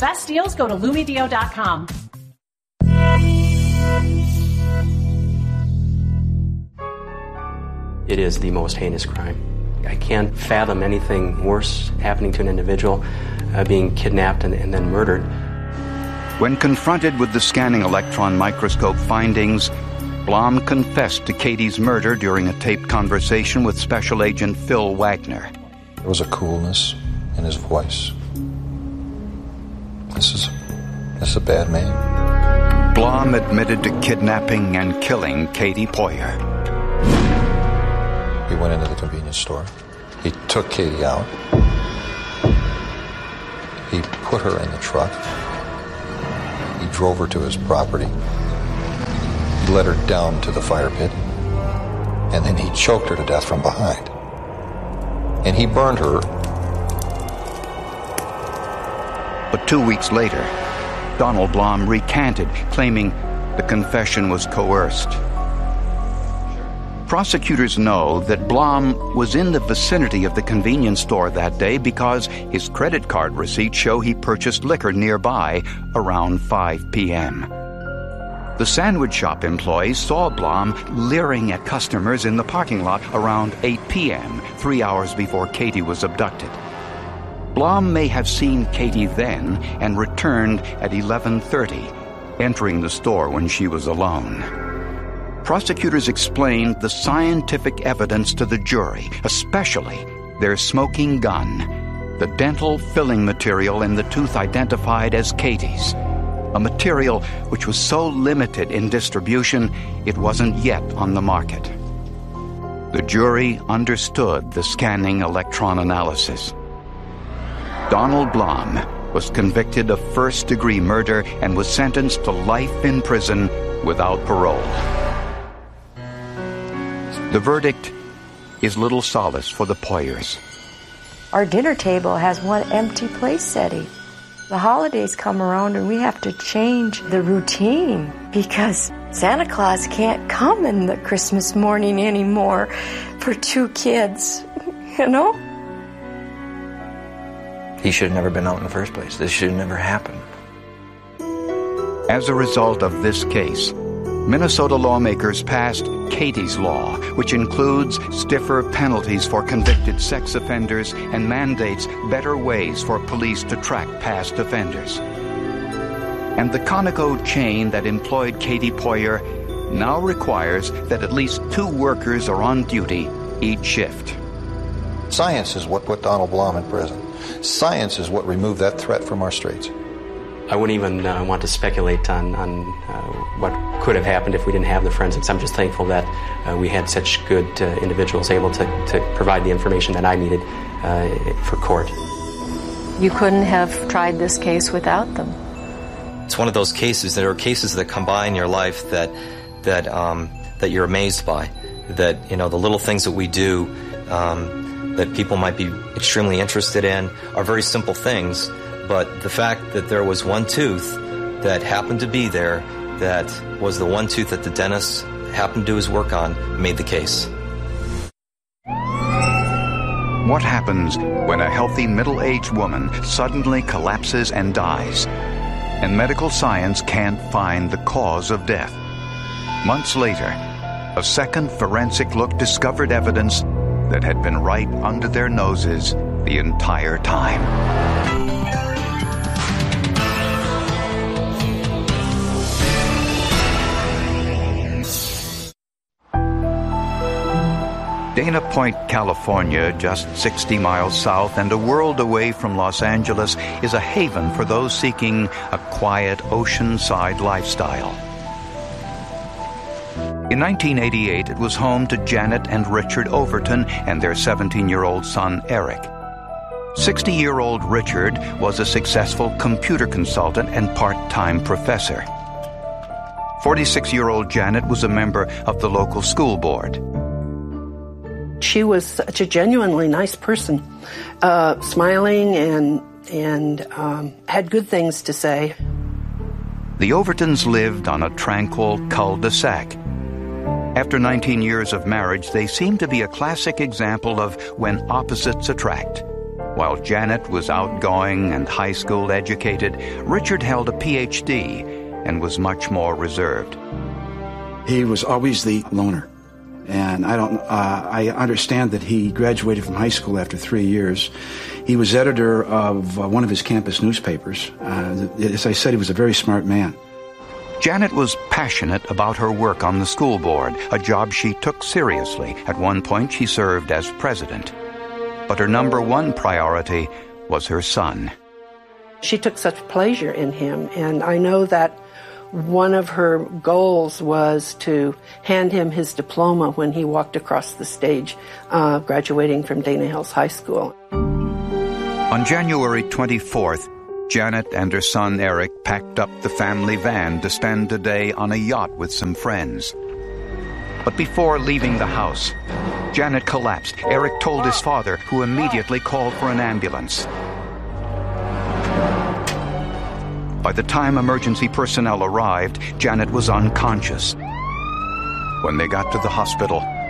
best deals, go to LumiDeo.com. It is the most heinous crime. I can't fathom anything worse happening to an individual, being kidnapped and then murdered. When confronted with the scanning electron microscope findings, Blom confessed to Katie's murder during a taped conversation with Special Agent Phil Wagner. There was a coolness in his voice. This is a bad man. Blom admitted to kidnapping and killing Katie Poyer. He went into the convenience store. He took Katie out. He put her in the truck. He drove her to his property. He led her down to the fire pit. And then he choked her to death from behind. And he burned her. But 2 weeks later, Donald Blom recanted, claiming the confession was coerced. Prosecutors know that Blom was in the vicinity of the convenience store that day because his credit card receipts show he purchased liquor nearby around 5 p.m. The sandwich shop employees saw Blom leering at customers in the parking lot around 8 p.m., 3 hours before Katie was abducted. Blom may have seen Katie then and returned at 11:30, entering the store when she was alone. Prosecutors explained the scientific evidence to the jury, especially their smoking gun, the dental filling material in the tooth identified as Katie's, a material which was so limited in distribution it wasn't yet on the market. The jury understood the scanning electron analysis. Donald Blom was convicted of first-degree murder and was sentenced to life in prison without parole. The verdict is little solace for the Poyers. Our dinner table has one empty place setting. The holidays come around and we have to change the routine because Santa Claus can't come in the Christmas morning anymore for 2 kids, you know? He should have never been out in the first place. This should have never happened. As a result of this case, Minnesota lawmakers passed Katie's Law, which includes stiffer penalties for convicted sex offenders and mandates better ways for police to track past offenders. And the Conoco chain that employed Katie Poyer now requires that at least 2 workers are on duty each shift. Science is what put Donald Blom in prison. Science is what removed that threat from our streets. I wouldn't even want to speculate on what could have happened if we didn't have the forensics. I'm just thankful that we had such good individuals able to provide the information that I needed for court. You couldn't have tried this case without them. It's one of those cases. There are cases that come by in your life that you're amazed by. That, you know, the little things that we do that people might be extremely interested in are very simple things. But the fact that there was one tooth that happened to be there, that was the one tooth that the dentist happened to do his work on, made the case. What happens when a healthy middle-aged woman suddenly collapses and dies, and medical science can't find the cause of death? Months later, a second forensic look discovered evidence that had been right under their noses the entire time. Dana Point, California, just 60 miles south and a world away from Los Angeles, is a haven for those seeking a quiet oceanside lifestyle. In 1988, it was home to Janet and Richard Overton and their 17-year-old son, Eric. 60-year-old Richard was a successful computer consultant and part-time professor. 46-year-old Janet was a member of the local school board. She was such a genuinely nice person, smiling and had good things to say. The Overtons lived on a tranquil cul-de-sac. After 19 years of marriage, they seemed to be a classic example of when opposites attract. While Janet was outgoing and high school educated, Richard held a PhD and was much more reserved. He was always the loner. And I understand that he graduated from high school after 3 years. He was editor of one of his campus newspapers. As I said, he was a very smart man. Janet was passionate about her work on the school board, a job she took seriously. At one point, she served as president. But her number one priority was her son. She took such pleasure in him, and I know that one of her goals was to hand him his diploma when he walked across the stage, graduating from Dana Hills High School. On January 24th, Janet and her son Eric packed up the family van to spend a day on a yacht with some friends. But before leaving the house, Janet collapsed. Eric told his father, who immediately called for an ambulance. By the time emergency personnel arrived, Janet was unconscious. When they got to the hospital,